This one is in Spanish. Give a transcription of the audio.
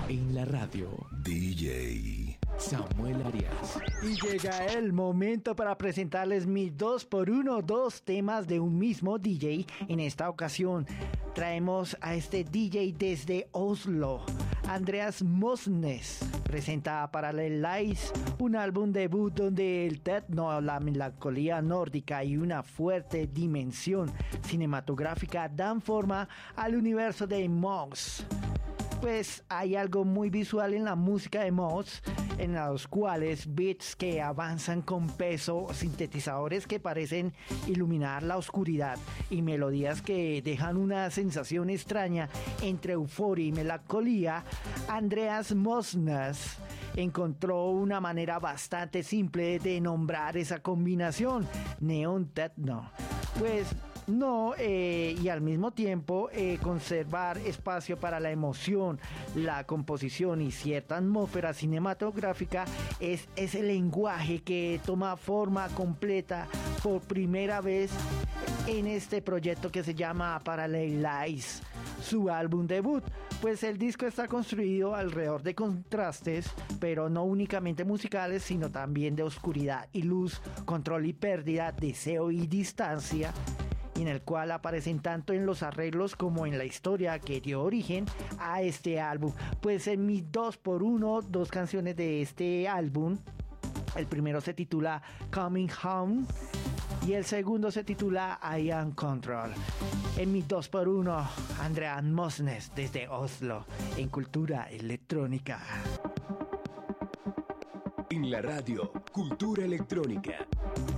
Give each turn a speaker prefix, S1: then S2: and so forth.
S1: En la radio,
S2: DJ
S1: Samuel Arias.
S3: Y llega el momento para presentarles mis 2x1, dos temas de un mismo DJ. En esta ocasión traemos a este DJ desde Oslo, Andreas Moxnes. Presenta Parallel-Lights, un álbum debut donde el techno, la melancolía nórdica y una fuerte dimensión cinematográfica dan forma al universo de Mox. Pues hay algo muy visual en la música de Mox, en los cuales beats que avanzan con peso, sintetizadores que parecen iluminar la oscuridad y melodías que dejan una sensación extraña entre euforia y melancolía. Andreas Moxnes encontró una manera bastante simple de nombrar esa combinación, neon techno. Pues no, y al mismo tiempo conservar espacio para la emoción, la composición y cierta atmósfera cinematográfica es ese lenguaje que toma forma completa por primera vez en este proyecto que se llama Parallel-Lights, su álbum debut. Pues el disco está construido alrededor de contrastes, pero no únicamente musicales, sino también de oscuridad y luz, control y pérdida, deseo y distancia, en el cual aparecen tanto en los arreglos como en la historia que dio origen a este álbum. Pues en mis 2x1, dos canciones de este álbum, el primero se titula Coming Home y el segundo se titula I Am Control. En mi 2x1, Andreas Moxnes desde Oslo, en Cultura Electrónica.
S1: En la radio, Cultura Electrónica.